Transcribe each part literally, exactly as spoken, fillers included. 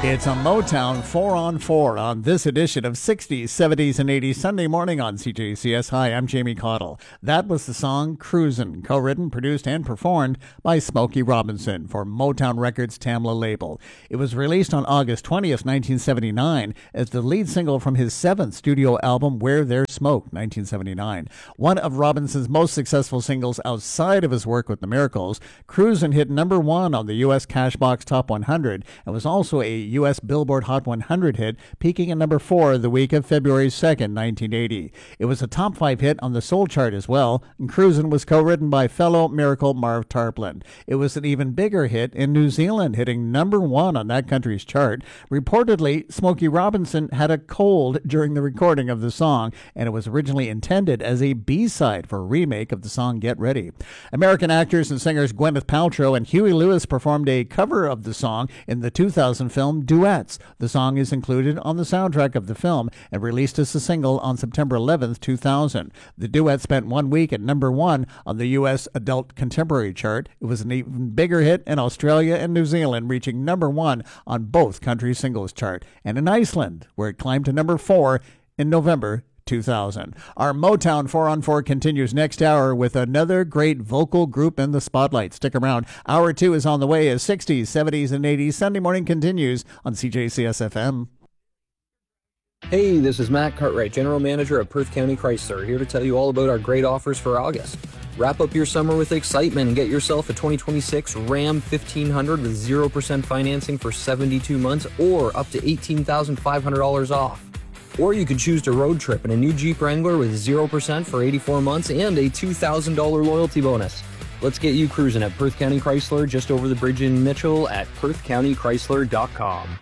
It's a Motown four on four on this edition of sixties, seventies, and eighties Sunday morning on C J C S. Hi, I'm Jamie Cottle. That was the song Cruisin', co-written, produced, and performed by Smokey Robinson for Motown Records' Tamla label. It was released on August twentieth, nineteen seventy-nine as the lead single from his seventh studio album, Where There's Smoke, nineteen seventy-nine. One of Robinson's most successful singles outside of his work with the Miracles, Cruisin' hit number one on the U S Cashbox Top one hundred and was also a U S Billboard Hot one hundred hit, peaking at number four the week of February second, nineteen eighty. It was a top five hit on the Soul chart as well, and Cruisin' was co-written by fellow Miracle Marv Tarplin. It was an even bigger hit in New Zealand, hitting number one on that country's chart. Reportedly, Smokey Robinson had a cold during the recording of the song, and it was originally intended as a B-side for a remake of the song Get Ready. American actors and singers Gwyneth Paltrow and Huey Lewis performed a cover of the song in the two thousand film Duets. The song is included on the soundtrack of the film and released as a single on September eleventh, two thousand. The duet spent one week at number one on the U S Adult Contemporary chart. It was an even bigger hit in Australia and New Zealand, reaching number one on both country singles chart, and in Iceland, where it climbed to number four in November two thousand. Our Motown four on four continues next hour with another great vocal group in the spotlight. Stick around. Hour two is on the way as sixties, seventies, and eighties Sunday morning continues on C J C S F M. Hey, this is Matt Cartwright, General Manager at Perth County Chrysler, here to tell you all about our great offers for August. Wrap up your summer with excitement and get yourself a twenty twenty-six Ram fifteen hundred with zero percent financing for seventy-two months or up to eighteen thousand five hundred dollars off. Or you could choose to road trip in a new Jeep Wrangler with zero percent for eighty-four months and a two thousand dollars loyalty bonus. Let's get you cruising at Perth County Chrysler, just over the bridge in Mitchell at perth county chrysler dot com.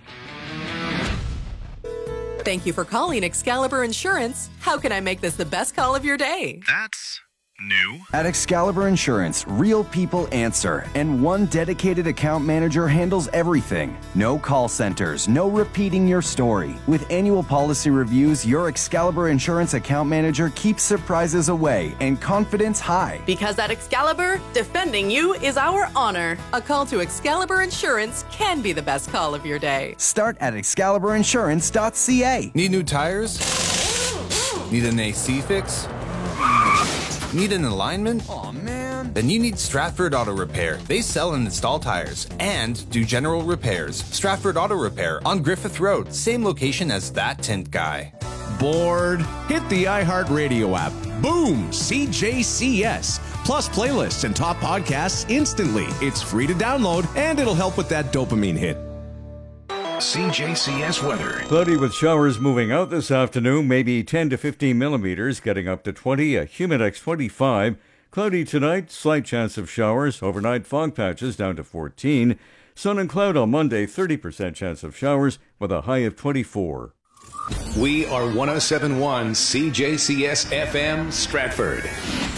Thank you for calling Excalibur Insurance. How can I make this the best call of your day? That's new. At Excalibur Insurance, real people answer, and one dedicated account manager handles everything. No call centers, no repeating your story. With annual policy reviews, your Excalibur Insurance account manager keeps surprises away and confidence high. Because at Excalibur, defending you is our honor. A call to Excalibur Insurance can be the best call of your day. Start at excalibur insurance dot c a. Need new tires? Need an A C fix? Need an alignment? Aw, man. Then you need Stratford Auto Repair. They sell and install tires and do general repairs. Stratford Auto Repair on Griffith Road, same location as that tint guy. Bored? Hit the iHeartRadio app. Boom! C J C S. Plus playlists and top podcasts instantly. It's free to download and it'll help with that dopamine hit. C J C S weather. Cloudy with showers moving out this afternoon, maybe ten to fifteen millimeters, getting up to twenty, a Humidex twenty-five. Cloudy tonight, slight chance of showers. Overnight fog patches down to fourteen. Sun and cloud on Monday, thirty percent chance of showers with a high of twenty-four. We are one oh seven point one C J C S F M Stratford.